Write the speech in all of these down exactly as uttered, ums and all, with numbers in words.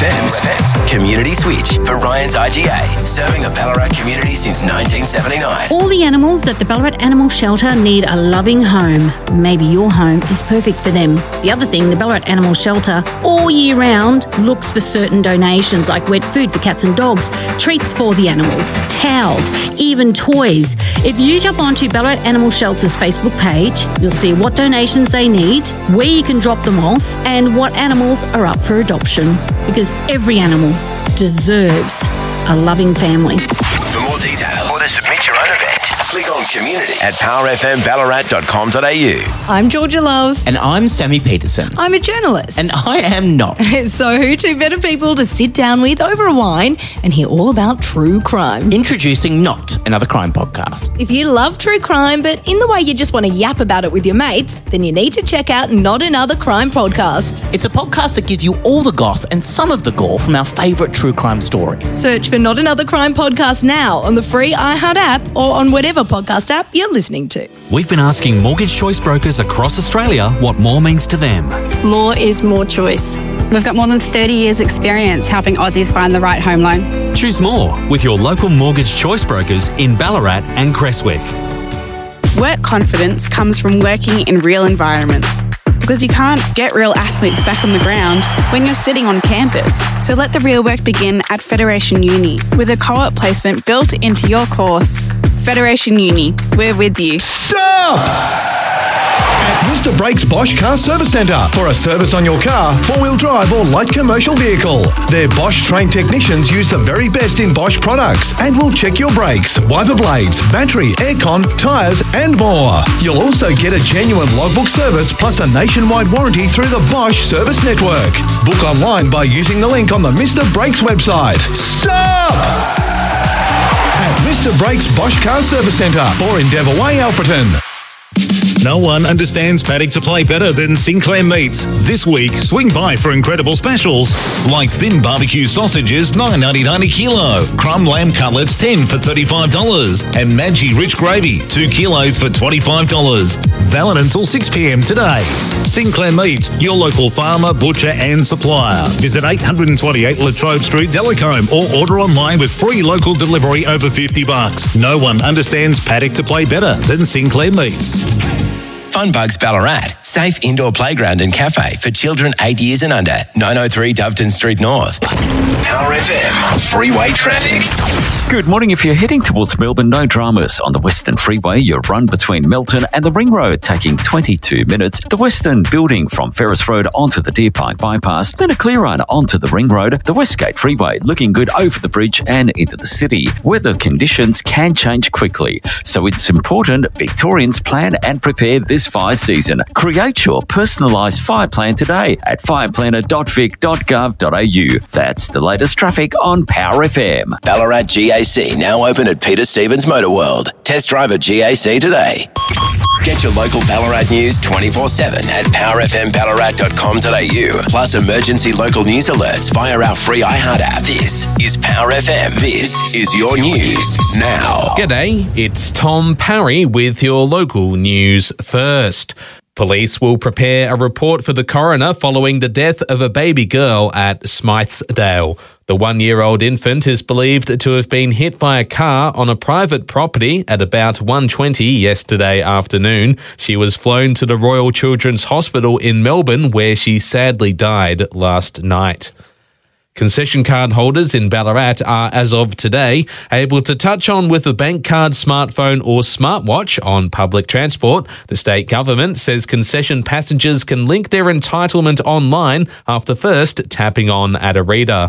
M's Community Switch for Ryan's I G A, serving the Ballarat community since nineteen seventy-nine. All the animals at the Ballarat Animal Shelter need a loving home. Maybe your home is perfect for them. The other thing, the Ballarat Animal Shelter all year round looks for certain donations like wet food for cats and dogs, treats for the animals, towels, even toys. If you jump onto Ballarat Animal Shelter's Facebook page, you'll see what donations they need, where you can drop them off, and what animals are up for adoption. Because every animal deserves a loving family. For more details or to submit your own event, click on community at power f m ballarat dot com dot a u. I'm Georgia Love. And I'm Sammy Peterson. I'm a journalist. And I am not. So who two better people to sit down with over a wine and hear all about true crime? Introducing Not Another Crime podcast. If you love true crime, but in the way you just want to yap about it with your mates, then you need to check out Not Another Crime podcast. It's a podcast that gives you all the goss and some of the gore from our favourite true crime stories. Search for Not Another Crime podcast now on the free iHeart app or on whatever podcast app you're listening to. We've been asking mortgage choice brokers across Australia what more means to them. More is more choice. We've got more than thirty years experience helping Aussies find the right home loan. Choose more with your local mortgage choice brokers in Ballarat and Creswick. Work confidence comes from working in real environments. Because you can't get real athletes back on the ground when you're sitting on campus. So let the real work begin at Federation Uni with a co-op placement built into your course. Federation Uni, we're with you. Stop! At Mister Brakes Bosch Car Service Centre for a service on your car, four-wheel drive or light commercial vehicle. Their Bosch trained technicians use the very best in Bosch products and will check your brakes, wiper blades, battery, aircon, tyres and more. You'll also get a genuine logbook service plus a nationwide warranty through the Bosch Service Network. Book online by using the link on the Mister Brakes website. Stop! At Mister Brakes Bosch Car Service Centre for Endeavour Way, Alfreton. No one understands paddock to play better than Sinclair Meats. This week, swing by for incredible specials like thin barbecue sausages, nine ninety-nine a kilo, crumb lamb cutlets, ten for thirty-five dollars, and Maggi rich gravy, two kilos for twenty-five dollars. Valid until six p m today. Sinclair Meat, your local farmer, butcher and supplier. Visit eight twenty-eight Latrobe Street, Delacombe, or order online with free local delivery over fifty bucks. No one understands paddock to play better than Sinclair Meats. Funbugs Ballarat, safe indoor playground and cafe for children eight years and under. nine oh three Doveton Street North. Power F M, freeway traffic. Good morning. If you're heading towards Melbourne, no dramas on the Western Freeway. Your run between Melton and the Ring Road taking twenty-two minutes. The Western building from Ferris Road onto the Deer Park bypass. Then a clear run onto the Ring Road. The Westgate Freeway looking good over the bridge and into the city. Weather conditions can change quickly, so it's important Victorians plan and prepare this fire season. Create your personalised fire plan today at fire planner dot vic dot gov dot a u. That's the latest traffic on Power F M. Ballarat G A C now open at Peter Stevens Motor World. Test drive at G A C today. Get your local Ballarat news twenty-four seven at power f m ballarat dot com dot a u. Plus emergency local news alerts via our free iHeart app. This is Power F M. This is your news now. G'day, it's Tom Parry with your local news first. Police will prepare a report for the coroner following the death of a baby girl at Smythesdale. The one-year-old infant is believed to have been hit by a car on a private property at about one twenty yesterday afternoon. She was flown to the Royal Children's Hospital in Melbourne, where she sadly died last night. Concession card holders in Ballarat are, as of today, able to touch on with a bank card, smartphone or smartwatch on public transport. The state government says concession passengers can link their entitlement online after first tapping on at a reader.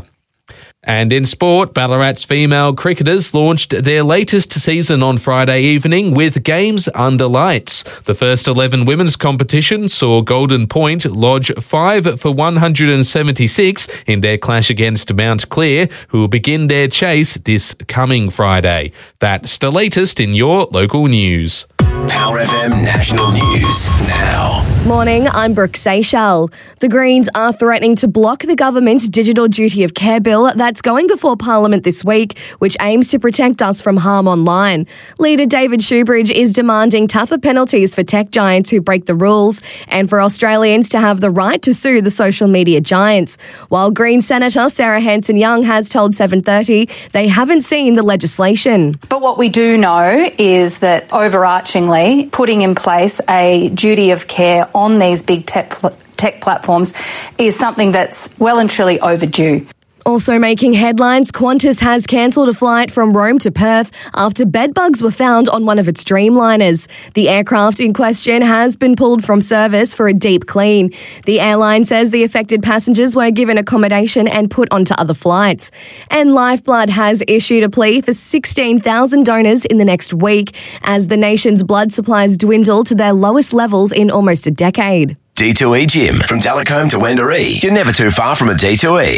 And in sport, Ballarat's female cricketers launched their latest season on Friday evening with games under lights. The first eleven women's competition saw Golden Point lodge five for one hundred seventy-six in their clash against Mount Clear, who will begin their chase this coming Friday. That's the latest in your local news. Power F M National News now. Morning, I'm Brooke Seychelles. The Greens are threatening to block the government's Digital Duty of Care bill that's going before Parliament this week, which aims to protect us from harm online. Leader David Shoebridge is demanding tougher penalties for tech giants who break the rules and for Australians to have the right to sue the social media giants. While Green Senator Sarah Hanson-Young has told seven thirty they haven't seen the legislation. But what we do know is that overarchingly, putting in place a duty of care on these big tech, tech platforms is something that's well and truly overdue. Also making headlines, Qantas has cancelled a flight from Rome to Perth after bedbugs were found on one of its Dreamliners. The aircraft in question has been pulled from service for a deep clean. The airline says the affected passengers were given accommodation and put onto other flights. And Lifeblood has issued a plea for sixteen thousand donors in the next week as the nation's blood supplies dwindle to their lowest levels in almost a decade. D two E Gym. From Telecombe to Wendouree. You're never too far from a D two E.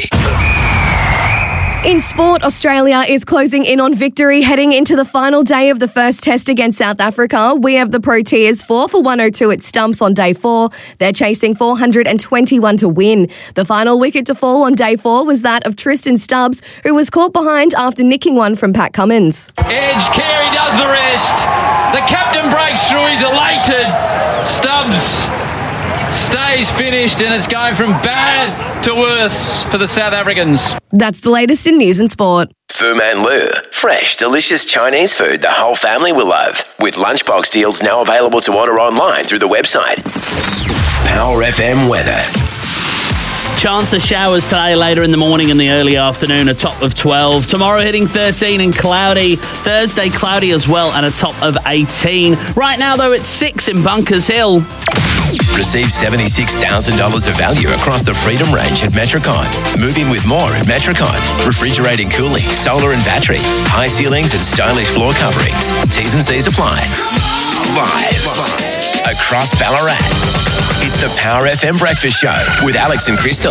In sport, Australia is closing in on victory heading into the final day of the first test against South Africa. We have the Proteas four for one oh two at stumps on day four. They're chasing four hundred twenty-one to win. The final wicket to fall on day four was that of Tristan Stubbs, who was caught behind after nicking one from Pat Cummins. Edge, Carey does the rest. The captain breaks through, he's elated. Stubbs stays finished and it's going from bad to worse for the South Africans. That's the latest in news and sport. Fu Man Lu. Fresh, delicious Chinese food the whole family will love. With lunchbox deals now available to order online through the website. Power F M weather. Chance of showers today, later in the morning and the early afternoon, a top of twelve. Tomorrow hitting thirteen and cloudy. Thursday cloudy as well and a top of eighteen. Right now, though, it's six in Bunkers Hill. Receive seventy-six thousand dollars of value across the Freedom range at Metricon. Move in with more at Metricon. Refrigerating, cooling, solar and battery, high ceilings and stylish floor coverings. T's and C's apply. Live across Ballarat. It's the Power F M Breakfast Show with Alex and Crystal.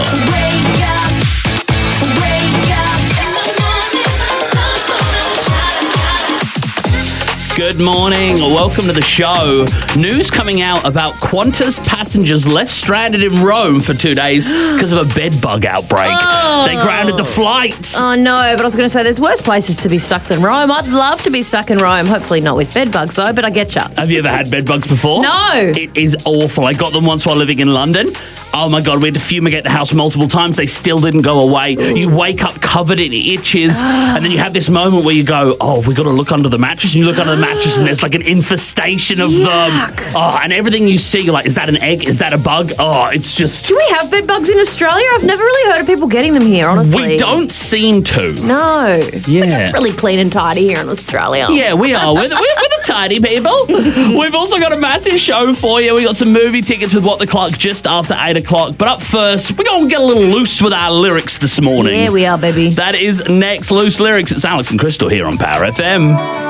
Good morning. Welcome to the show. News coming out about Qantas passengers left stranded in Rome for two days because of a bed bug outbreak. Oh. They grounded the flights. Oh, no, but I was going to say there's worse places to be stuck than Rome. I'd love to be stuck in Rome. Hopefully not with bed bugs, though, but I get ya. Have you ever had bed bugs before? No. It is awful. I got them once while living in London. Oh, my God, we had to fumigate the house multiple times. They still didn't go away. Ooh. You wake up covered in itches, and then you have this moment where you go, oh, we got to look under the mattress, and you look under the mattress, and there's like an infestation of Yuck. them. Oh, and everything you see, you're like, is that an egg? Is that a bug? Oh, it's just... Do we have bed bugs in Australia? I've never really heard of people getting them here, honestly. We don't seem to. No. Yeah. We're just really clean and tidy here in Australia. Yeah, we are. We're the, we're, we're the tidy people. We've also got a massive show for you. We got some movie tickets with What the Clock just after eight o'clock. But up first, we're going to get a little loose with our lyrics this morning. Yeah, we are, baby. That is next. Loose Lyrics. It's Alex and Crystal here on Power F M.